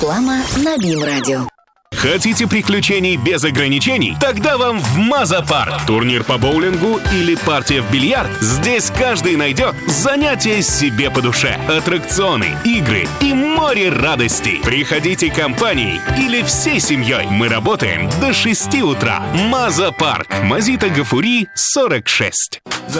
Реклама на БИМ-радио. Хотите приключений без ограничений? Тогда вам в Маза-парк. Турнир по боулингу или партия в бильярд? Здесь каждый найдет занятие себе по душе. Аттракционы, игры и море радостей. Приходите компанией или всей семьей. Мы работаем до 6 утра. Маза-парк. Мазита Гафури, 46.